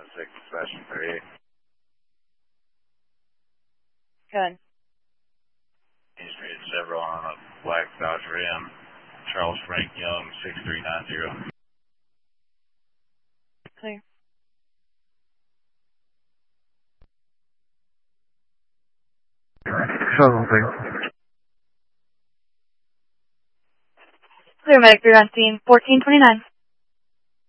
6, Sebastian 38. Good. East Ridge Chevron on a black Dodge Ram. Charles Frank Young, 6390. Clear. Chevron, please. Clear, medic 3 on scene, 1429.